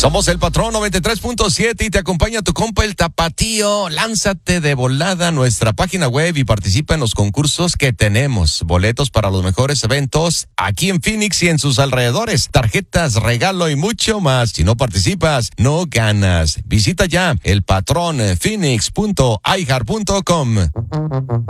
Somos el Patrón 93.7 y te acompaña tu compa el Tapatío. Lánzate de volada a nuestra página web y participa en los concursos que tenemos. Boletos para los mejores eventos aquí en Phoenix y en sus alrededores. Tarjetas, regalo y mucho más. Si no participas, no ganas. Visita ya elpatronphoenix.iheart.com.